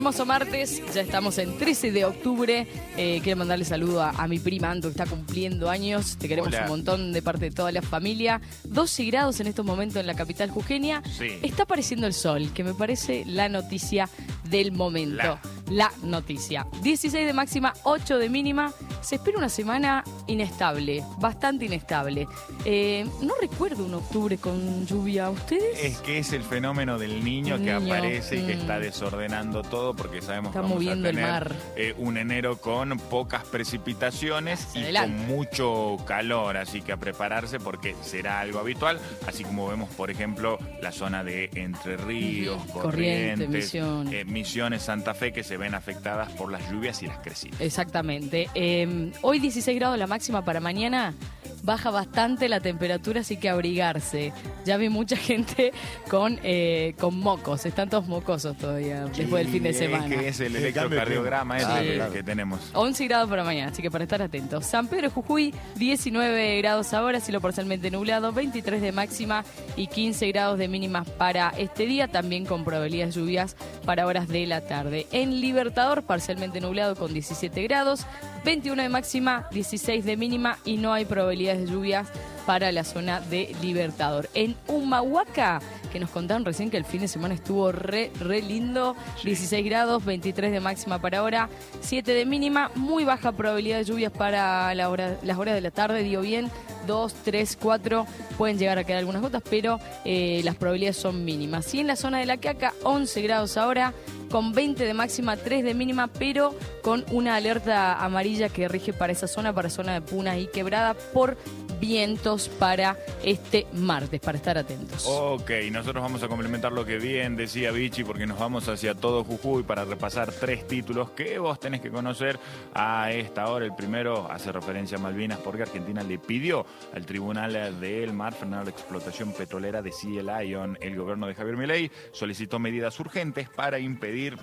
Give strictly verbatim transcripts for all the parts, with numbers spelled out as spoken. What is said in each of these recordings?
Hermoso martes, ya estamos en trece de octubre. Eh, quiero mandarle saludo a, a mi prima Anto, que está cumpliendo años. Te queremos Hola. un montón de parte de toda la familia. doce grados en estos momentos en la capital jujeña. Sí. Está apareciendo el sol, que me parece la noticia del momento. La. La noticia. dieciséis de máxima, ocho de mínima. Se espera una semana inestable, bastante inestable. Eh, no recuerdo un octubre con lluvia. ¿Ustedes? Es que es el fenómeno del niño El que niño, aparece y que mm. está desordenando todo, porque sabemos Está que vamos a moviendo el tener mar. eh, un enero con pocas precipitaciones y Adelante. con mucho calor, así que a prepararse porque será algo habitual, así como vemos, por ejemplo, la zona de Entre Ríos, Ujú. Corrientes, Corrientes, Misiones. eh, Misiones, Santa Fe, que se ven afectadas por las lluvias y las crecidas. Exactamente. Eh, hoy dieciséis grados la máxima para mañana. Baja bastante la temperatura, así que abrigarse. Ya vi mucha gente con, eh, con mocos. Están todos mocosos todavía después del fin de Y semana. Es que es el Sí, electrocardiograma cambio de ese clima. que, Sí. que tenemos. once grados para mañana, así que para estar atentos. San Pedro de Jujuy, diecinueve grados ahora, cielo parcialmente nublado, veintitrés de máxima y quince grados de mínimas para este día, también con probabilidades de lluvias para horas de la tarde. En Libertador, parcialmente nublado con diecisiete grados, veintiuno de máxima, dieciséis de mínima y no hay probabilidades de lluvias para la zona de Libertador. En Humahuaca, que nos contaron recién que el fin de semana estuvo re, re lindo, Sí. dieciséis grados, veintitrés de máxima para ahora, siete de mínima, muy baja probabilidad de lluvias para la hora- las horas de la tarde, digo bien, dos, tres, cuatro, pueden llegar a quedar algunas gotas, pero eh, las probabilidades son mínimas. Y en la zona de La Quiaca, once grados ahora, con veinte de máxima, tres de mínima, pero con una alerta amarilla que rige para esa zona, para zona de Punas y Quebrada, por vientos para este martes, para estar atentos. Ok, nosotros vamos a complementar lo que bien decía Vichy, porque nos vamos hacia todo Jujuy para repasar tres títulos que vos tenés que conocer a esta hora. El primero hace referencia a Malvinas, porque Argentina le pidió al Tribunal del Mar frenar la explotación petrolera de Sea Lion. El gobierno de Javier Milei solicitó medidas urgentes para impedir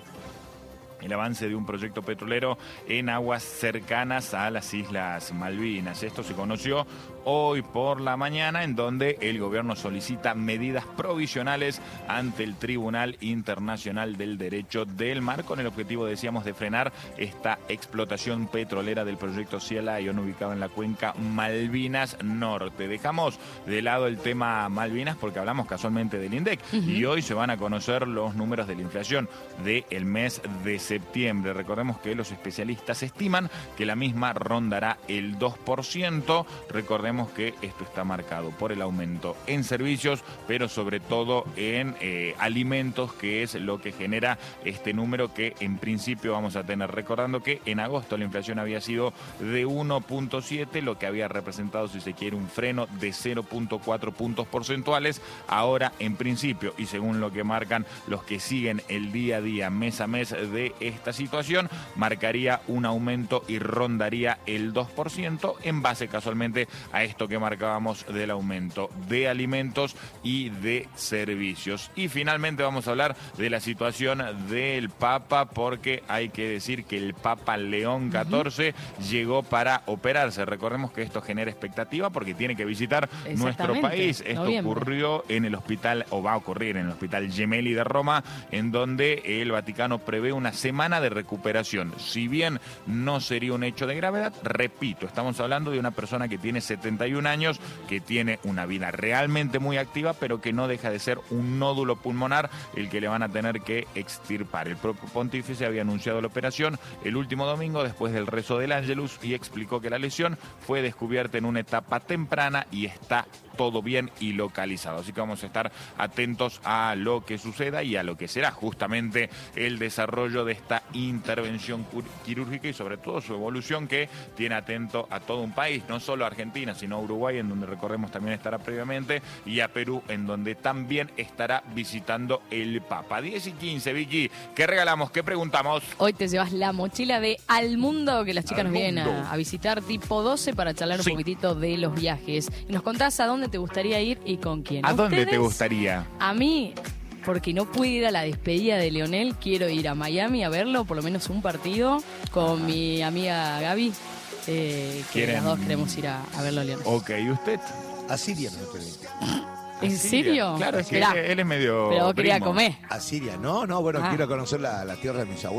el avance de un proyecto petrolero en aguas cercanas a las Islas Malvinas. Esto se conoció hoy por la mañana, en donde el gobierno solicita medidas provisionales ante el Tribunal Internacional del Derecho del Mar, con el objetivo, decíamos, de frenar esta explotación petrolera del proyecto Sea Lion, ubicado en la cuenca Malvinas Norte. Dejamos de lado el tema Malvinas porque hablamos casualmente del INDEC, Ujú. y hoy se van a conocer los números de la inflación del mes de septiembre. Recordemos que los especialistas estiman que la misma rondará el dos por ciento. Recordemos que esto está marcado por el aumento en servicios, pero sobre todo en eh, alimentos, que es lo que genera este número que en principio vamos a tener. Recordando que en agosto la inflación había sido de uno punto siete, lo que había representado, si se quiere, un freno de cero punto cuatro puntos porcentuales. Ahora, en principio, y según lo que marcan los que siguen el día a día, mes a mes de esta situación, marcaría un aumento y rondaría el dos por ciento, en base casualmente a esto que marcábamos del aumento de alimentos y de servicios. Y finalmente vamos a hablar de la situación del Papa, porque hay que decir que el Papa León catorce uh-huh. llegó para operarse. Recordemos que esto genera expectativa porque tiene que visitar nuestro país. Esto noviembre. ocurrió en el hospital, o va a ocurrir en el hospital Gemelli de Roma, en donde el Vaticano prevé una semana de recuperación. Si bien no sería un hecho de gravedad, repito, estamos hablando de una persona que tiene setenta y un años, que tiene una vida realmente muy activa, pero que no deja de ser un nódulo pulmonar el que le van a tener que extirpar. El propio pontífice había anunciado la operación el último domingo después del rezo del Ángelus y explicó que la lesión fue descubierta en una etapa temprana y está todo bien y localizado. Así que vamos a estar atentos a lo que suceda y a lo que será justamente el desarrollo de esta intervención quirúrgica y sobre todo su evolución, que tiene atento a todo un país, no solo a Argentina, sino a Uruguay, en donde recordemos también estará previamente, y a Perú, en donde también estará visitando el Papa. diez y quince, Vicky, ¿qué regalamos? ¿Qué preguntamos? Hoy te llevas la mochila de Al Mundo, que las chicas Al nos vienen Mundo. a, a visitar tipo doce para charlar Sí. un poquitito de los viajes. Y nos contás a dónde te gustaría ir y con quién. ¿A dónde te ¿Ustedes? gustaría? A mí, porque no pude ir a la despedida de Leonel, quiero ir a Miami a verlo, por lo menos un partido, con mi amiga Gaby, eh, que ¿Quieren? las dos queremos ir a, a verlo a Leonel. Ok, ¿y usted? A Siria me permite. ¿En Siria. serio? Claro, es que él, Esperá. él es medio Pero vos querías primo. comer. A Siria, no, no, bueno, Ah. quiero conocer la, la tierra de mis abuelos.